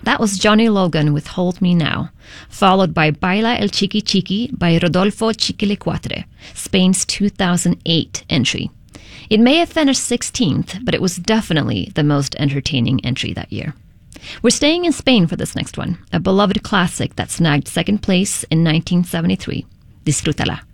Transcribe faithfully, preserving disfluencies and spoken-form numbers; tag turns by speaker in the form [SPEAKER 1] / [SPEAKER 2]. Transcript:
[SPEAKER 1] That was Johnny Logan with Hold Me Now, followed by Baila el Chiqui Chiqui by Rodolfo Chiquilicuatre, Spain's two thousand eight entry. It may have finished sixteenth, but it was definitely the most entertaining entry that year. We're staying in Spain for this next one, a beloved classic that snagged second place in nineteen seventy-three. Disfrútala.